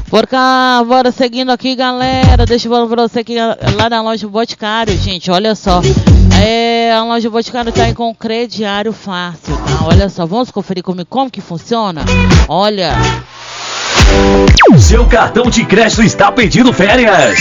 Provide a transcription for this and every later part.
Por cá, bora seguindo aqui, galera. Deixa eu falar pra você que lá na loja Boticário, gente, olha só. A loja Boticário tá aí com crediário fácil, tá? Olha só, vamos conferir comigo como que funciona? Olha. Seu cartão de crédito está pedindo férias?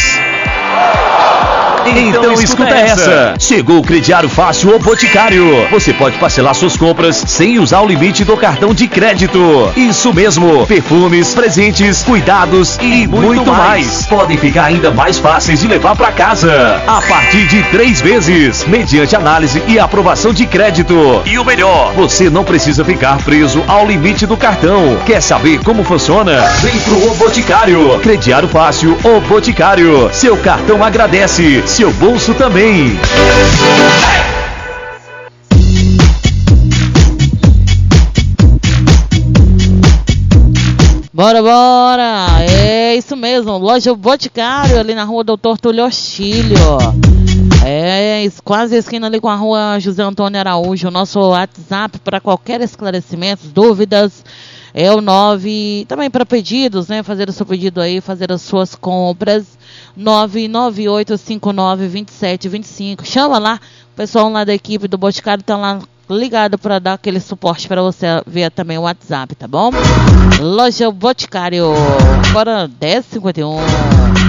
Então escuta essa. Chegou o crediário fácil O Boticário. Você pode parcelar suas compras sem usar o limite do cartão de crédito. Isso mesmo, perfumes, presentes, cuidados e muito mais. Podem ficar ainda mais fáceis de levar para casa. A partir de 3 vezes, mediante análise e aprovação de crédito. E o melhor, você não precisa ficar preso ao limite do cartão. Quer saber como funciona? Vem pro O Boticário. Crediário fácil O Boticário. Seu cartão agradece. Seu bolso também. Bora, bora! É isso mesmo, loja Boticário, ali na rua Doutor Túlio Ostílio. Quase esquina ali com a rua José Antônio Araújo. O nosso WhatsApp para qualquer esclarecimento, dúvidas, é o 9, também para pedidos, né? Fazer o seu pedido aí, fazer as suas compras, 998592725. Chama lá, o pessoal lá da equipe do Boticário tá lá ligado para dar aquele suporte para você ver também o WhatsApp, tá bom? Loja Boticário, agora 10h51.